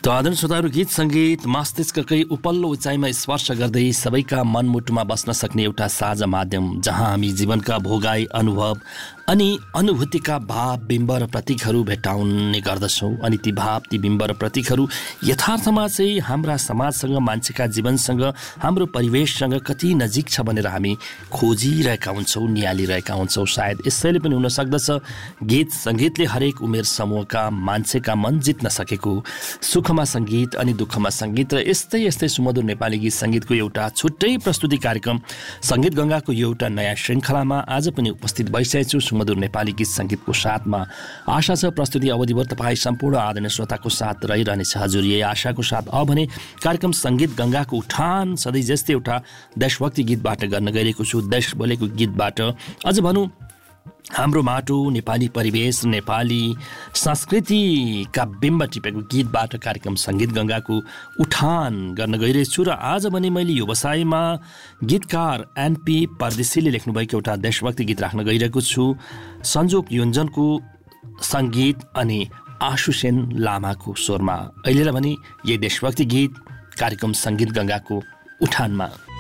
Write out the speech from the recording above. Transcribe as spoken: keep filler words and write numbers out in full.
त आदरणीय श्रोताहरू, गीत सङ्गीत मस्तिष्ककै उपल्लो उचाइमा स्पर्श गर्दै सबैका मनमुटुमा बस्न सक्ने एउटा साझा माध्यम, जहाँ हामी जीवनका भोगाई अनुभव अनि अनुभूतिका भाव बिम्ब र प्रतीकहरू भेट्टाउने गर्दछौँ। अनि ती भाव ती बिम्ब र प्रतीकहरू यथार्थमा चाहिँ हाम्रा समाजसँग, मान्छेका जीवनसँग, हाम्रो परिवेशसँग कति नजिक छ भनेर हामी खोजिरहेका हुन्छौँ, निहालिरहेका हुन्छौँ। सायद यसैले पनि हुन सक्दछ गीत सङ्गीतले हरेक उमेर समूहका मान्छेका मन जित्न सकेको। सुखमा सङ्गीत अनि दुःखमा सङ्गीत र यस्तै यस्तै सुमधुर नेपाली गीत सङ्गीतको एउटा छुट्टै प्रस्तुति कार्यक्रम सङ्गीत गङ्गाको यो एउटा नयाँ श्रृङ्खलामा आज पनि उपस्थित भइसकेको छु सुमधुर नेपाली गीत सङ्गीतको साथमा। आशा छ प्रस्तुति अवधिभर तपाईँ सम्पूर्ण आदरणीय श्रोताको साथ रहिरहनेछ। हजुर, यही आशाको साथ अब भने कार्यक्रम सङ्गीत गङ्गाको उठान सधैँ जस्तै एउटा देशभक्ति गीतबाट गर्न गइरहेको छु। देश बोलेको गीतबाट, अझ भनौँ हाम्रो माटो, नेपाली परिवेश, नेपाली संस्कृतिका बिम्ब टिपेको गीतबाट कार्यक्रम सङ्गीत गङ्गाको उठान गर्न गइरहेछु। र आज भने मैले व्यवसायमा गीतकार एनपी परदेशीले लेख्नुभएको एउटा देशभक्ति गीत राख्न गइरहेको छु। संजोग योन्जनको सङ्गीत अनि आशुसेन लामाको स्वरमा। अहिलेलाई भने यही देशभक्ति गीत कार्यक्रम सङ्गीत गङ्गाको उठानमा।